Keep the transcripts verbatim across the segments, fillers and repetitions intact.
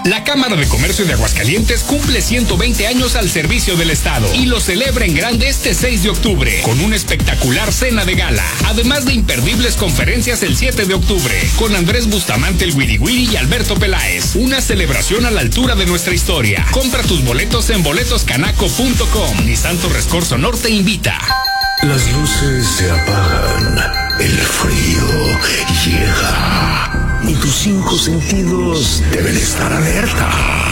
La Cámara de Comercio de Aguascalientes cumple ciento veinte años al servicio del Estado y lo celebra en grande este seis de octubre con una espectacular cena de gala, además de imperdibles conferencias el siete de octubre con Andrés Bustamante el Wiri Wiri y Alberto Peláez. Una celebración a la altura de nuestra historia. Compra tus boletos en boletos canaco punto com. Nissan Torres Corzo Norte invita. Las luces se apagan, el frío llega y tus cinco sentidos deben estar alerta.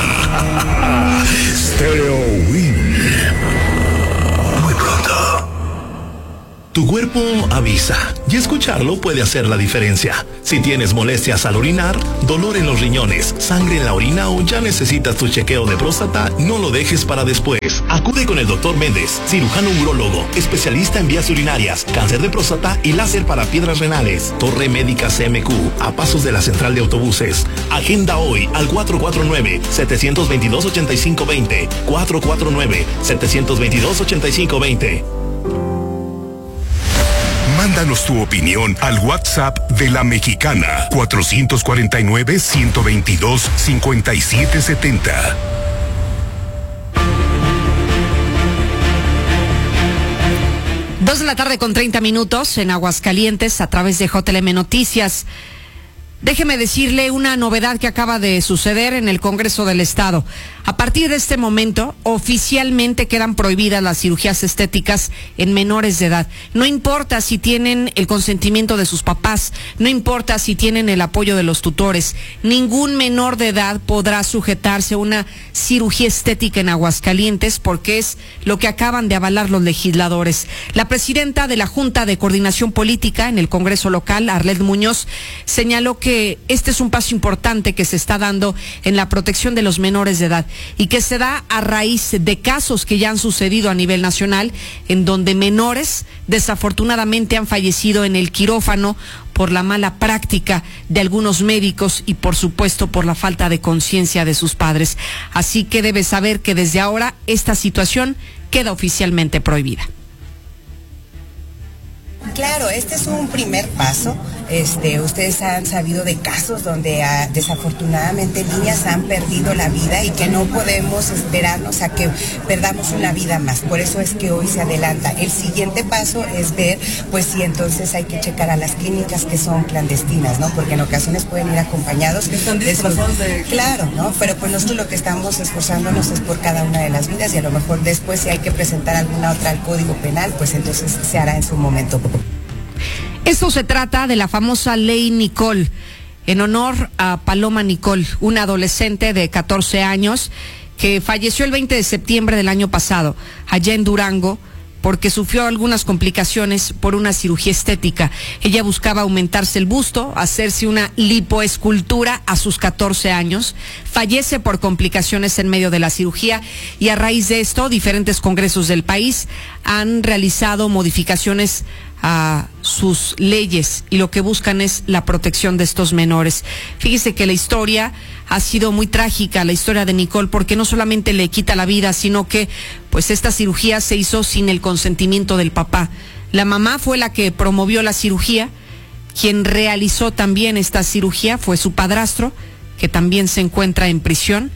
Stereo Win. Muy pronto. Tu cuerpo avisa y escucharlo puede hacer la diferencia. Si tienes molestias al orinar, dolor en los riñones, sangre en la orina o ya necesitas tu chequeo de próstata, no lo dejes para después. Acude con el doctor Méndez, cirujano urólogo, especialista en vías urinarias, cáncer de próstata y láser para piedras renales. Torre Médica C M Q, a pasos de la central de autobuses. Agenda hoy al cuatro cuatro nueve, siete dos dos, ocho cinco dos cero, cuatro cuatro nueve, siete dos dos, ocho cinco dos cero. Mándanos tu opinión al WhatsApp de La Mexicana, cuatro cuatro nueve, uno dos dos, cinco siete siete cero. Dos de la tarde con treinta minutos en Aguascalientes a través de J L M Noticias. Déjeme decirle una novedad que acaba de suceder en el Congreso del Estado. A partir de este momento, oficialmente quedan prohibidas las cirugías estéticas en menores de edad. No importa si tienen el consentimiento de sus papás, no importa si tienen el apoyo de los tutores. Ningún menor de edad podrá sujetarse a una cirugía estética en Aguascalientes porque es lo que acaban de avalar los legisladores. La presidenta de la Junta de Coordinación Política en el Congreso local, Arlet Muñoz, señaló que que este es un paso importante que se está dando en la protección de los menores de edad y que se da a raíz de casos que ya han sucedido a nivel nacional en donde menores desafortunadamente han fallecido en el quirófano por la mala práctica de algunos médicos y por supuesto por la falta de conciencia de sus padres. Así que debe saber que desde ahora esta situación queda oficialmente prohibida. Claro, este es un primer paso. Este, ustedes han sabido de casos donde ah, desafortunadamente niñas han perdido la vida y que no podemos esperarnos a que perdamos una vida más. Por eso es que hoy se adelanta. El siguiente paso es ver, pues si entonces hay que checar a las clínicas que son clandestinas, ¿no? Porque en ocasiones pueden ir acompañados. Están disfrazados de... Claro, ¿no? Pero pues nosotros lo que estamos esforzándonos es por cada una de las vidas y a lo mejor después si hay que presentar alguna otra al Código Penal, pues entonces se hará en su momento. Esto se trata de la famosa Ley Nicole, en honor a Paloma Nicole, una adolescente de catorce años que falleció el veinte de septiembre del año pasado, allá en Durango, porque sufrió algunas complicaciones por una cirugía estética. Ella buscaba aumentarse el busto, hacerse una lipoescultura a sus catorce años, fallece por complicaciones en medio de la cirugía y a raíz de esto diferentes congresos del país han realizado modificaciones a sus leyes y lo que buscan es la protección de estos menores. Fíjese que la historia ha sido muy trágica, la historia de Nicole, porque no solamente le quita la vida, sino que pues esta cirugía se hizo sin el consentimiento del papá. La mamá fue la que promovió la cirugía, quien realizó también esta cirugía fue su padrastro, que también se encuentra en prisión,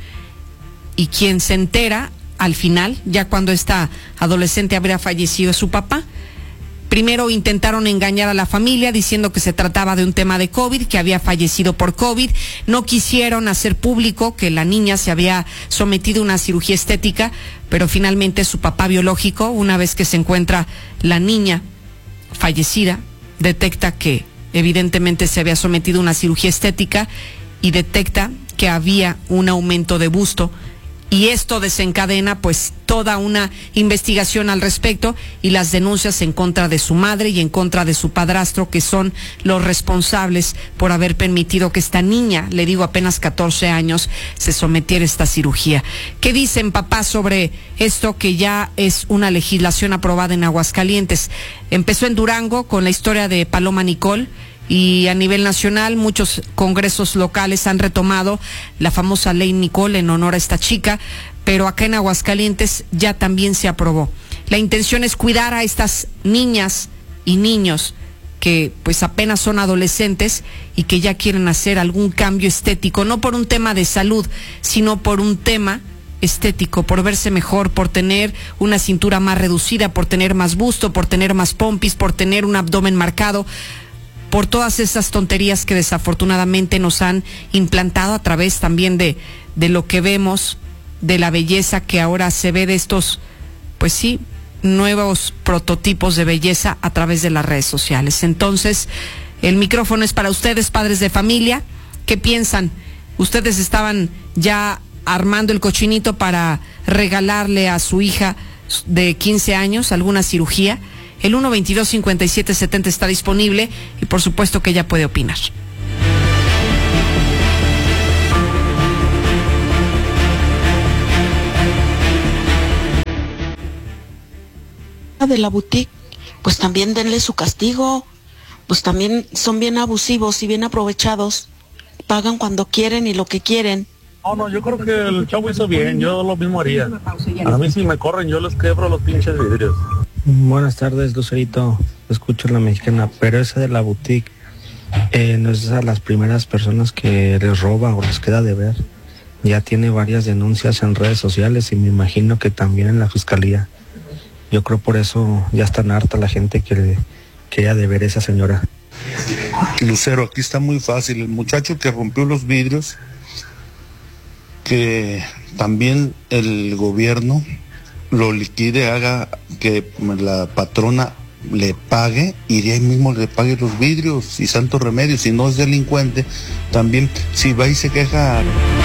y quien se entera al final, ya cuando esta adolescente habría fallecido, es su papá. Primero intentaron engañar a la familia diciendo que se trataba de un tema de COVID, que había fallecido por COVID. No quisieron hacer público que la niña se había sometido a una cirugía estética, pero finalmente su papá biológico, una vez que se encuentra la niña fallecida, detecta que evidentemente se había sometido a una cirugía estética y detecta que había un aumento de busto. Y esto desencadena pues toda una investigación al respecto y las denuncias en contra de su madre y en contra de su padrastro, que son los responsables por haber permitido que esta niña, le digo apenas catorce años, se sometiera a esta cirugía. ¿Qué dicen papás sobre esto que ya es una legislación aprobada en Aguascalientes? Empezó en Durango con la historia de Paloma Nicole, y a nivel nacional muchos congresos locales han retomado la famosa Ley Nicole en honor a esta chica, pero acá en Aguascalientes ya también se aprobó. La intención es cuidar a estas niñas y niños que pues apenas son adolescentes y que ya quieren hacer algún cambio estético, no por un tema de salud, sino por un tema estético, por verse mejor, por tener una cintura más reducida, por tener más busto, por tener más pompis, por tener un abdomen marcado, por todas esas tonterías que desafortunadamente nos han implantado a través también de, de lo que vemos, de la belleza que ahora se ve de estos, pues sí, nuevos prototipos de belleza a través de las redes sociales. Entonces, el micrófono es para ustedes, padres de familia. ¿Qué piensan? ¿Ustedes estaban ya armando el cochinito para regalarle a su hija de quince años alguna cirugía? El uno veintidós cincuenta y siete setenta está disponible y por supuesto que ella puede opinar. De la boutique, pues también denle su castigo, pues también son bien abusivos y bien aprovechados, pagan cuando quieren y lo que quieren. No, no, yo creo que el chavo hizo bien, yo lo mismo haría. A mí si me corren, yo les quebro los pinches vidrios. Buenas tardes, Lucerito, escucho La Mexicana, pero esa de la boutique eh, no es a las primeras personas que les roba o les queda de ver. Ya tiene varias denuncias en redes sociales y me imagino que también en la fiscalía. Yo creo por eso ya está harta la gente que quería de ver esa señora. Lucero, aquí está muy fácil. El muchacho que rompió los vidrios, que también el gobierno lo liquide, haga que la patrona le pague y de ahí mismo le pague los vidrios y santo remedio. Si no es delincuente, también si va y se queja.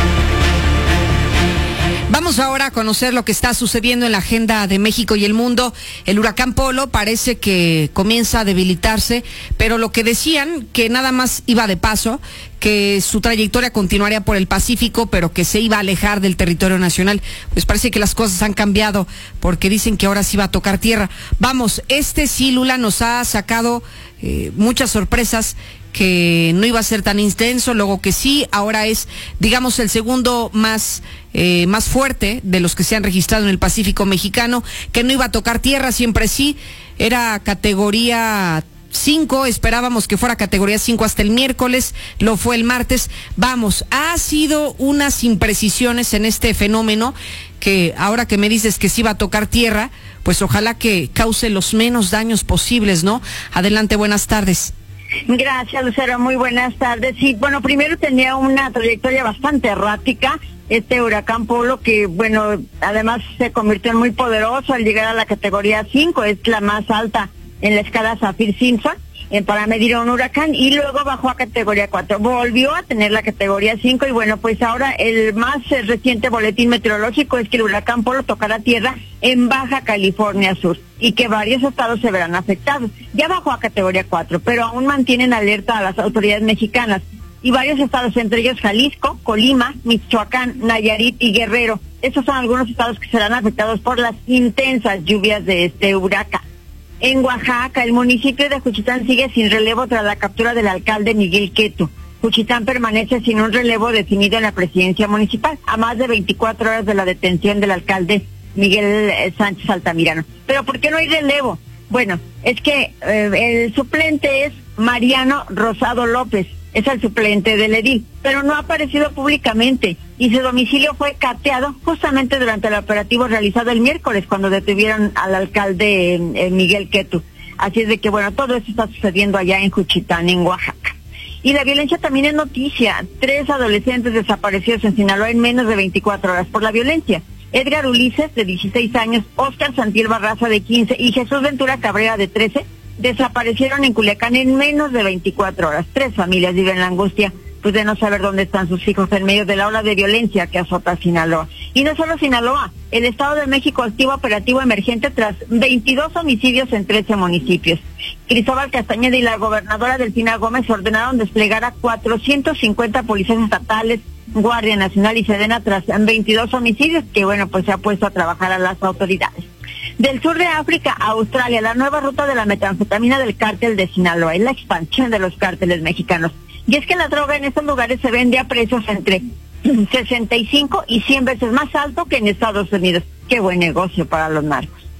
Vamos ahora a conocer lo que está sucediendo en la agenda de México y el mundo. El huracán Polo parece que comienza a debilitarse, pero lo que decían que nada más iba de paso, que su trayectoria continuaría por el Pacífico, pero que se iba a alejar del territorio nacional, pues parece que las cosas han cambiado, porque dicen que ahora sí va a tocar tierra. Vamos, este sí, Lula, nos ha sacado eh, muchas sorpresas, que no iba a ser tan intenso, luego que sí, ahora es, digamos, el segundo más eh, más fuerte de los que se han registrado en el Pacífico mexicano, que no iba a tocar tierra, siempre sí, era categoría cinco, esperábamos que fuera categoría cinco hasta el miércoles, lo fue el martes. Vamos, ha sido unas imprecisiones en este fenómeno que ahora que me dices que sí va a tocar tierra, pues ojalá que cause los menos daños posibles, ¿no? Adelante, buenas tardes. Gracias, Lucero, muy buenas tardes. Sí, bueno, primero tenía una trayectoria bastante errática, este huracán Polo, que bueno, además se convirtió en muy poderoso al llegar a la categoría cinco, es la más alta en la escala Saffir-Simpson, eh, para medir a un huracán, y luego bajó a categoría cuatro, volvió a tener la categoría cinco, y bueno, pues ahora el más eh, reciente boletín meteorológico es que el huracán Polo tocará tierra en Baja California Sur, y que varios estados se verán afectados. Ya bajó a categoría cuatro, pero aún mantienen alerta a las autoridades mexicanas, y varios estados, entre ellos Jalisco, Colima, Michoacán, Nayarit y Guerrero. Estos son algunos estados que serán afectados por las intensas lluvias de este huracán. En Oaxaca, el municipio de Juchitán sigue sin relevo tras la captura del alcalde Miguel Queto. Juchitán permanece sin un relevo definido en la presidencia municipal, a más de veinticuatro horas de la detención del alcalde Miguel Sánchez Altamirano. ¿Pero por qué no hay relevo? Bueno, es que eh, el suplente es Mariano Rosado López, es el suplente del edil, pero no ha aparecido públicamente, y su domicilio fue cateado justamente durante el operativo realizado el miércoles, cuando detuvieron al alcalde eh, Miguel Queto. Así es de que, bueno, todo esto está sucediendo allá en Juchitán, en Oaxaca. Y la violencia también es noticia. Tres adolescentes desaparecidos en Sinaloa en menos de veinticuatro horas por la violencia. Edgar Ulises, de dieciséis años, Óscar Santiel Barraza, de quince, y Jesús Ventura Cabrera, de trece, desaparecieron en Culiacán en menos de veinticuatro horas. Tres familias viven la angustia, pues, de no saber dónde están sus hijos en medio de la ola de violencia que azota Sinaloa. Y no solo Sinaloa, el Estado de México activa operativo emergente tras veintidós homicidios en trece municipios. Cristóbal Castañeda y la gobernadora Delfina Gómez ordenaron desplegar a cuatrocientos cincuenta policías estatales, Guardia Nacional y Sedena tras veintidós homicidios, que bueno, pues se ha puesto a trabajar a las autoridades. Del sur de África a Australia, la nueva ruta de la metanfetamina del cártel de Sinaloa es la expansión de los cárteles mexicanos. Y es que la droga en estos lugares se vende a precios entre sesenta y cinco y cien veces más alto que en Estados Unidos. Qué buen negocio para los narcos.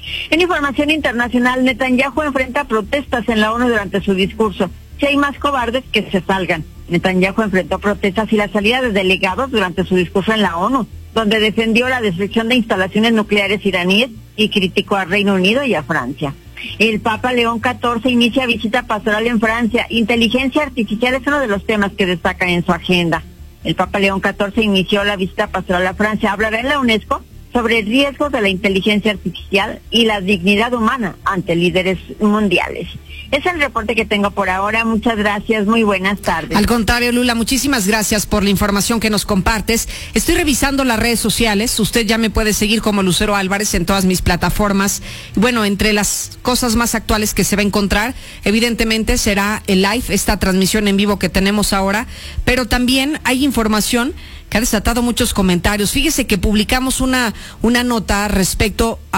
En información internacional, Netanyahu enfrenta protestas en la ONU durante su discurso. Si hay más cobardes, que se salgan. Netanyahu enfrentó protestas y la salida de delegados durante su discurso en la ONU, donde defendió la destrucción de instalaciones nucleares iraníes y criticó a Reino Unido y a Francia. El Papa León catorce inicia visita pastoral en Francia. Inteligencia artificial es uno de los temas que destaca en su agenda. El Papa León catorce inició la visita pastoral a Francia. Hablará en la UNESCO sobre riesgos de la inteligencia artificial y la dignidad humana ante líderes mundiales. Es el reporte que tengo por ahora. Muchas gracias. Muy buenas tardes. Al contrario, Lula, muchísimas gracias por la información que nos compartes. Estoy revisando las redes sociales. Usted ya me puede seguir como Lucero Álvarez en todas mis plataformas. Bueno, entre las cosas más actuales que se va a encontrar, evidentemente será el live, esta transmisión en vivo que tenemos ahora, pero también hay información que ha desatado muchos comentarios. Fíjese que publicamos una, una nota respecto a